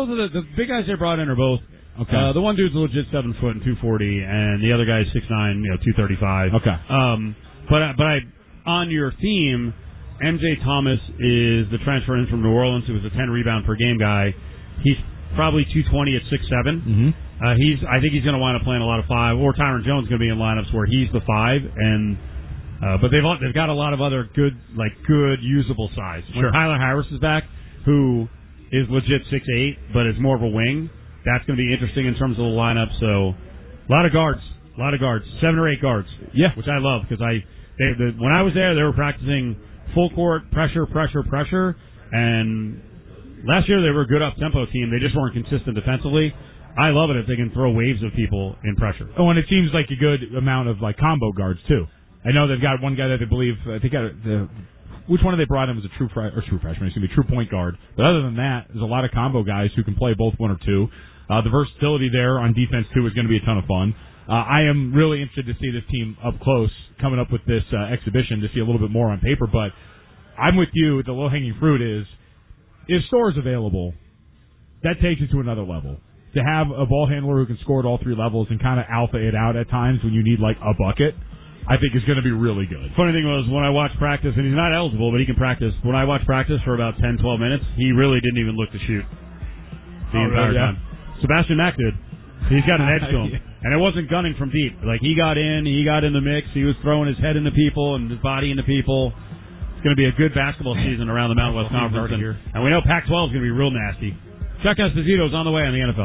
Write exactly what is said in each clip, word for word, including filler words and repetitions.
both of the, the big guys they brought in are both. Okay. Uh, the one dude's legit seven foot and two forty, and the other guy's six nine, you know, two thirty five. Okay. Um, but but I, on your theme, M J Thomas is the transfer in from New Orleans, who was a ten rebound per game guy. He's probably two twenty at six seven. Mm-hmm. Uh, he's I think he's going to wind up playing a lot of five, or Tyron Jones is going to be in lineups where he's the five, and uh, but they've they've got a lot of other good like good usable size. When Sure. Tyler Harris is back, who is legit six eight, but is more of a wing. That's going to be interesting in terms of the lineup. So, a lot of guards, a lot of guards, seven or eight guards. Yeah, which I love because I, they, the, when I was there, they were practicing full court pressure, pressure, pressure. And last year they were a good up tempo team. They just weren't consistent defensively. I love it if they can throw waves of people in pressure. Oh, and it seems like a good amount of like combo guards too. I know they've got one guy that they believe uh, they got the. Which one of they brought in was a true fre- or true freshman? It's going to be true point guard. But other than that, there's a lot of combo guys who can play both one or two. Uh, the versatility there on defense, too, is going to be a ton of fun. Uh, I am really interested to see this team up close coming up with this uh, exhibition to see a little bit more on paper. But I'm with you. The low-hanging fruit is, if Storr's available, that takes it to another level. To have a ball handler who can score at all three levels and kind of alpha it out at times when you need, like, a bucket, I think is going to be really good. Funny thing was, when I watched practice, and he's not eligible, but he can practice. When I watched practice for about ten, twelve minutes, he really didn't even look to shoot the oh, entire really? time. Yeah. Sebastian Mack did. He's got an edge to him. Yeah. And it wasn't gunning from deep. Like, he got in, he got in the mix, he was throwing his head into people and his body into people. It's going to be a good basketball season around the Mountain West Conference. And, and we know Pac twelve is going to be real nasty. Chuck Esposito's on the way on the N F L.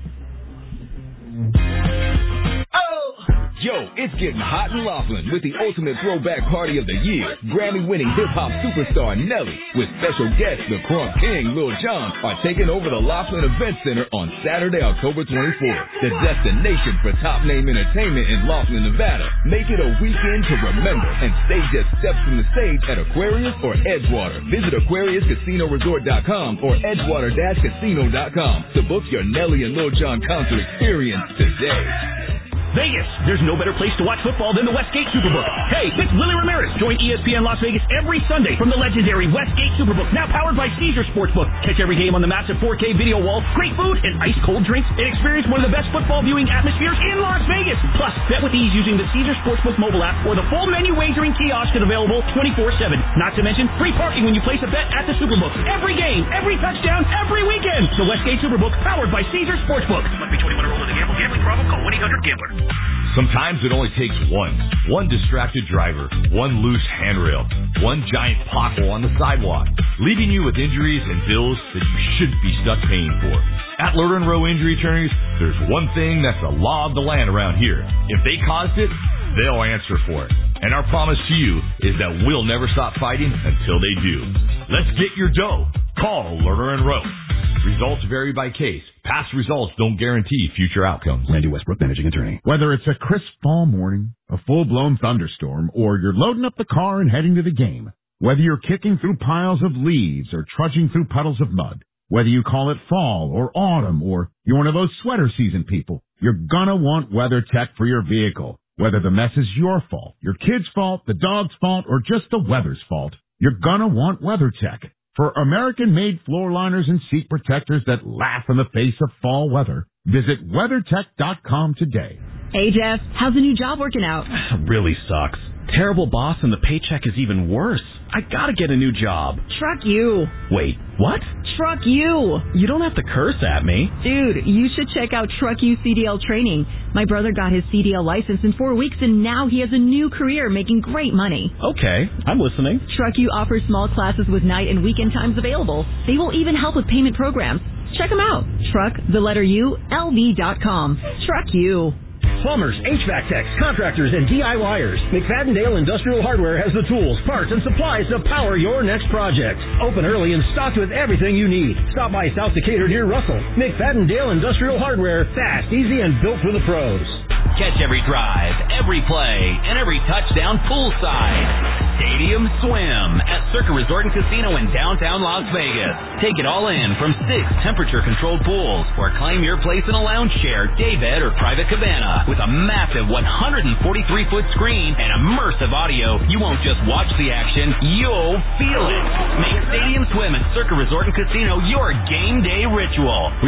Yo, it's getting hot in Laughlin with the ultimate throwback party of the year. Grammy-winning hip-hop superstar Nelly with special guests the Crunk King, Lil Jon are taking over the Laughlin Event Center on Saturday, October twenty-fourth. The destination for top-name entertainment in Laughlin, Nevada. Make it a weekend to remember and stay just steps from the stage at Aquarius or Edgewater. Visit Aquarius Casino Resort dot com or Edgewater Casino dot com to book your Nelly and Lil Jon concert experience today. Vegas, there's no better place to watch football than the Westgate Superbook. Hey, it's Willie Ramirez. Join E S P N Las Vegas every Sunday from the legendary Westgate Superbook, now powered by Caesar Sportsbook. Catch every game on the massive four K video wall, great food, and ice-cold drinks, and experience one of the best football viewing atmospheres in Las Vegas. Plus, bet with ease using the Caesar Sportsbook mobile app or the full menu wagering kiosk is available twenty-four seven. Not to mention free parking when you place a bet at the Superbook. Every game, every touchdown, every weekend. The Westgate Superbook, powered by Caesar Sportsbook. Must be twenty-one or older to gamble. Gambling problem? Call one eight hundred gambler. Sometimes it only takes one. One distracted driver, one loose handrail, one giant pothole on the sidewalk, leaving you with injuries and bills that you shouldn't be stuck paying for. At Lerner and Rowe Injury Attorneys, there's one thing that's the law of the land around here. If they caused it, they'll answer for it. And our promise to you is that we'll never stop fighting until they do. Let's get your dough. Call Lerner and Rowe. Results vary by case. Past results don't guarantee future outcomes. Randy Westbrook, managing attorney. Whether it's a crisp fall morning, a full-blown thunderstorm, or you're loading up the car and heading to the game, whether you're kicking through piles of leaves or trudging through puddles of mud, whether you call it fall or autumn or you're one of those sweater season people, you're gonna want WeatherTech for your vehicle. Whether the mess is your fault, your kid's fault, the dog's fault, or just the weather's fault, you're gonna want WeatherTech. For American-made floor liners and seat protectors that laugh in the face of fall weather, visit WeatherTech dot com today. Hey, Jeff, how's the new job working out? Really sucks. Terrible boss and the paycheck is even worse. I gotta get a new job. Truck you. Wait, what? Truck you. You don't have to curse at me. Dude, you should check out Truck You C D L training. My brother got his C D L license in four weeks and now he has a new career making great money. Okay, I'm listening. Truck You offers small classes with night and weekend times available. They will even help with payment programs. Check them out. Truck, the letter U, L V dot com. Truck You. Plumbers, H V A C techs, contractors, and DIYers. McFadden-Dale Industrial Hardware has the tools, parts, and supplies to power your next project. Open early and stocked with everything you need. Stop by South Decatur near Russell. McFadden-Dale Industrial Hardware, fast, easy, and built for the pros. Catch every drive, every play, and every touchdown poolside. Stadium Swim at Circa Resort and Casino in downtown Las Vegas. Take it all in from six temperature-controlled pools or claim your place in a lounge chair, daybed, or private cabana. With a massive one hundred forty-three foot screen and immersive audio, you won't just watch the action, you'll feel it. Make Stadium Swim at Circa Resort and Casino your game day ritual.